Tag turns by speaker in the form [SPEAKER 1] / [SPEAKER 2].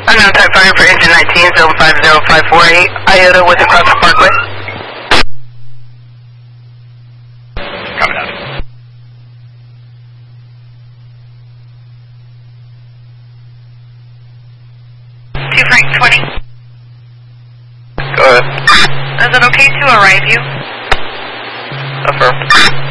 [SPEAKER 1] Unknown type fire for engine 19, 050548, IOTA with across the parkway.
[SPEAKER 2] Coming out.
[SPEAKER 3] 2 Frank 20.
[SPEAKER 1] Go ahead.
[SPEAKER 3] Is it okay to arrive you?
[SPEAKER 1] Affirm.